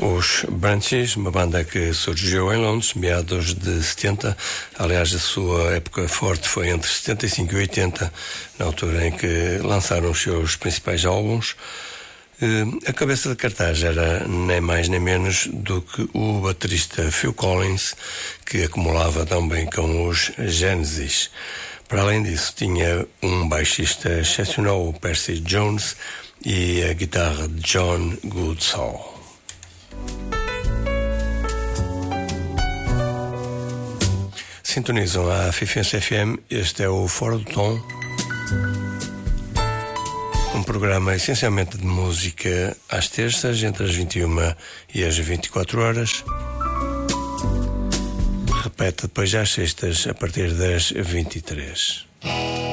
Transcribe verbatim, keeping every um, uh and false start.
Os Banshees, uma banda que surgiu em Londres, meados de setenta. Aliás, a sua época forte foi entre setenta e cinco e oitenta, na altura em que lançaram os seus principais álbuns. A cabeça de cartaz era nem mais nem menos do que o baterista Phil Collins, que acumulava também com os Genesis. Para além disso, tinha um baixista excepcional, o Percy Jones, e a guitarra de John Goodsall. Sintonizam a Fifense F M, este é o Fora do Tom, um programa essencialmente de música às terças, entre as vinte e uma e as vinte e quatro horas. Repete depois às sextas, a partir das vinte e três.